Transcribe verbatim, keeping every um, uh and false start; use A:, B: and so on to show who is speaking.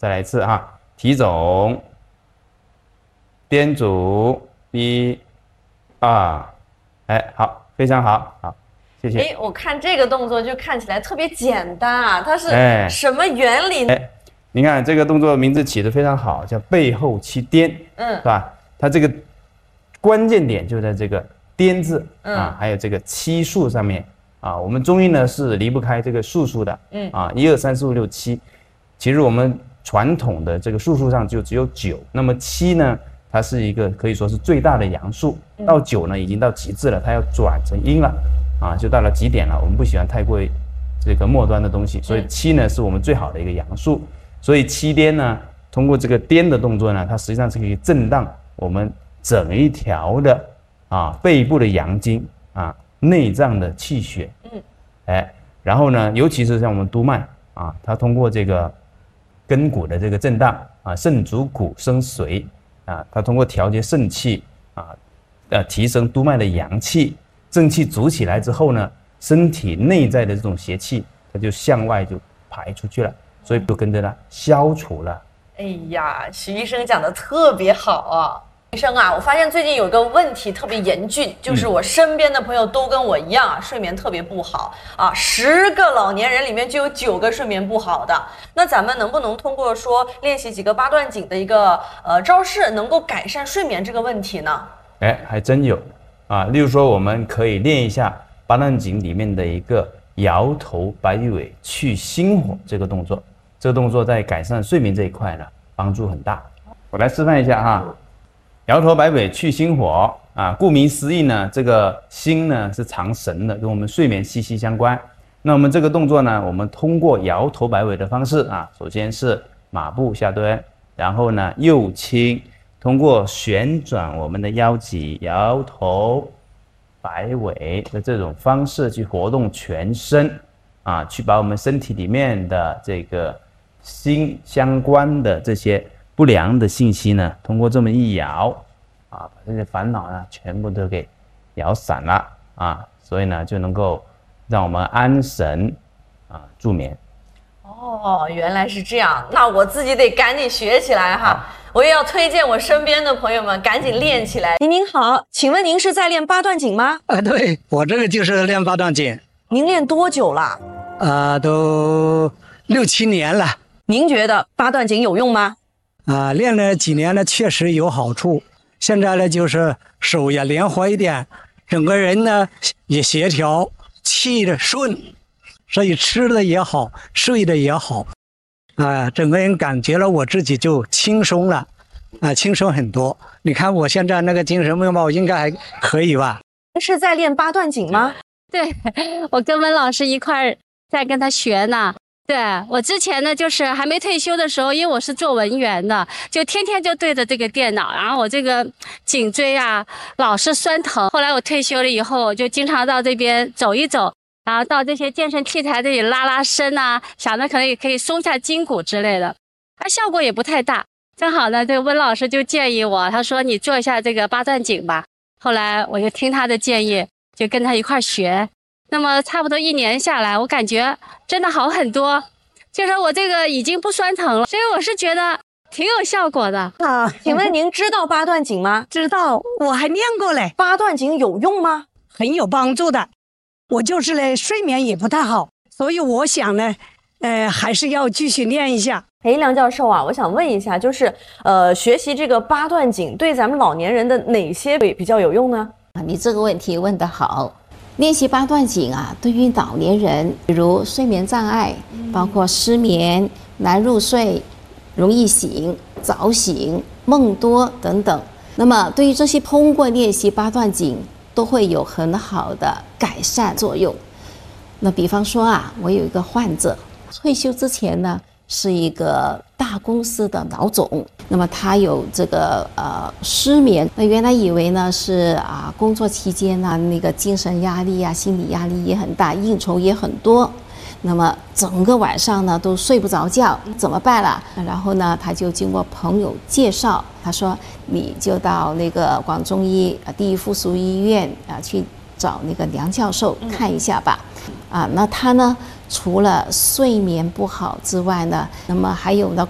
A: 再来一次哈，体总，颠足，一、二，哎，好，非常好，好，谢谢。
B: 哎，我看这个动作就看起来特别简单啊，它是
A: 哎
B: 什么原理？
A: 哎，你看这个动作名字起得非常好，叫背后七颠，
B: 嗯，
A: 是吧？它这个关键点就在这个颠字、
B: 嗯、
A: 啊，还有这个七数上面啊。我们中医呢是离不开这个数数的，
B: 嗯
A: 啊，一二三四五六七。其实我们传统的这个数数上就只有九，那么七呢，它是一个可以说是最大的阳数，到九呢已经到极致了，它要转成阴了，啊，就到了极点了。我们不喜欢太过于这个末端的东西，所以七呢是我们最好的一个阳数。所以七颠呢，通过这个颠的动作呢，它实际上是可以震荡我们整一条的啊背部的阳经啊内脏的气血，嗯，哎，然后呢，尤其是像我们督脉啊，它通过这个根骨的这个震荡啊，肾主骨生髓啊，它通过调节肾气啊，呃，提升督脉的阳气，正气足起来之后呢，身体内在的这种邪气，它就向外就排出去了，所以就跟着呢消除了。
B: 哎呀，徐医生讲的特别好啊！医生啊，我发现最近有个问题特别严峻，就是我身边的朋友都跟我一样啊，睡眠特别不好啊，十个老年人里面就有九个睡眠不好的。那咱们能不能通过说练习几个八段锦的一个呃招式，能够改善睡眠这个问题呢？
A: 哎，还真有啊！例如说，我们可以练一下八段锦里面的一个摇头摆尾去心火这个动作。这个动作在改善睡眠这一块呢，帮助很大。我来示范一下哈，摇头摆尾去心火啊，顾名思义呢，这个心呢是藏神的，跟我们睡眠息息相关。那我们这个动作呢，我们通过摇头摆尾的方式啊，首先是马步下蹲，然后呢右倾，通过旋转我们的腰脊，摇头摆尾的这种方式去活动全身啊，去把我们身体里面的这个心相关的这些不良的信息呢，通过这么一摇啊，把这些烦恼呢全部都给摇散了啊，所以呢就能够让我们安神啊助眠。
B: 哦，原来是这样，那我自己得赶紧学起来哈！我也要推荐我身边的朋友们赶紧练起来。您您好，请问您是在练八段锦吗？
C: 啊，对，我这个就是练八段锦。
B: 您练多久了？
C: 啊，都六七年了。
B: 您觉得八段锦有用吗？
C: 啊，练了几年呢，确实有好处。现在呢，就是手也灵活一点，整个人呢也协调，气的顺，所以吃的也好，睡的也好，啊，整个人感觉了我自己就轻松了，啊，轻松很多。你看我现在那个精神面貌应该还可以吧？
B: 是在练八段锦吗？
D: 对，我跟温老师一块儿在跟他学呢。对，我之前呢，就是还没退休的时候，因为我是做文员的，就天天就对着这个电脑，然后我这个颈椎啊老是酸疼。后来我退休了以后，我就经常到这边走一走，然后到这些健身器材这里拉拉伸啊，想着可能也可以松下筋骨之类的，它效果也不太大。正好呢，这个温老师就建议我，他说你做一下这个八段锦吧。后来我就听他的建议，就跟他一块学。那么差不多一年下来，我感觉真的好很多，就是我这个已经不酸疼了，所以我是觉得挺有效果的
B: 啊。请问您知道八段锦吗？
E: 知道，我还练过嘞。
B: 八段锦有用吗？
E: 很有帮助的。我就是嘞，睡眠也不太好，所以我想呢，呃，还是要继续练一下。
B: 哎，梁教授啊，我想问一下，就是呃，学习这个八段锦对咱们老年人的哪些比较有用呢？
F: 啊，你这个问题问得好。练习八段锦啊，对于老年人，比如睡眠障碍，包括失眠、难入睡、容易醒、早醒、梦多等等。那么，对于这些通过练习八段锦，都会有很好的改善作用。那比方说啊，我有一个患者，退休之前呢，是一个大公司的老总，那么他有这个呃失眠，那原来以为呢是啊工作期间啊那个精神压力啊心理压力也很大，应酬也很多，那么整个晚上呢都睡不着觉，怎么办啦？然后呢他就经过朋友介绍，他说你就到那个广中医第一附属医院啊去找那个梁教授看一下吧。啊，那他呢除了睡眠不好之外呢，那么还有呢